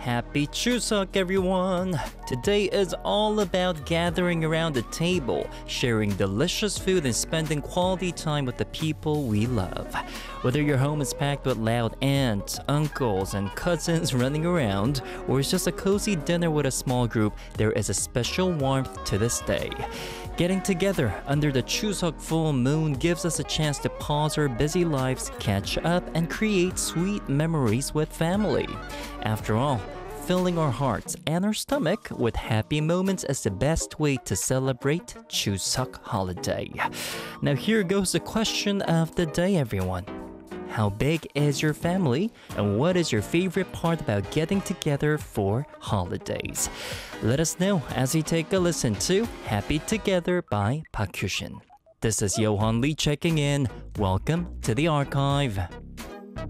Happy Chuseok, everyone! Today is all about gathering around the table, sharing delicious food and spending quality time with the people we love. Whether your home is packed with loud aunts, uncles, and cousins running around, or it's just a cozy dinner with a small group, there is a special warmth to this day. Getting together under the Chuseok full moon gives us a chance to pause our busy lives, catch up, and create sweet memories with family. After all, filling our hearts and our stomach with happy moments is the best way to celebrate Chuseok holiday. Now here goes the question of the day, everyone. How big is your family, and what is your favorite part about getting together for holidays? Let us know as we take a listen to Happy Together by Park Hyo-shin. This is Yohan Lee checking in. Welcome to the archive.